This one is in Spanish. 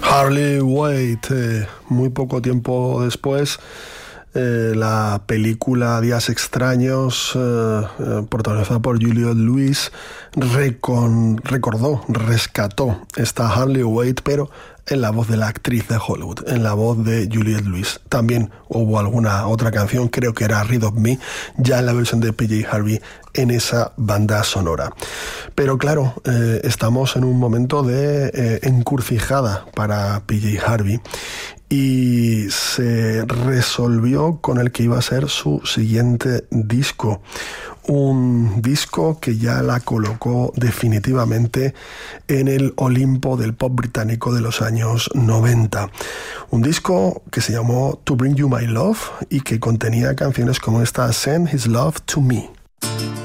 Harley Waite, muy poco tiempo después, la película Días Extraños, protagonizada por Juliette Lewis, rescató esta Harley Waite, pero en la voz de la actriz de Hollywood, en la voz de Juliette Lewis. También hubo alguna otra canción, creo que era Rid of Me, ya en la versión de PJ Harvey en esa banda sonora. Pero claro, estamos en un momento de encrucijada para PJ Harvey y se resolvió con el que iba a ser su siguiente disco. Un disco que ya la colocó definitivamente en el Olimpo del pop británico de los años 90. Un disco que se llamó To Bring You My Love y que contenía canciones como esta Send His Love to Me.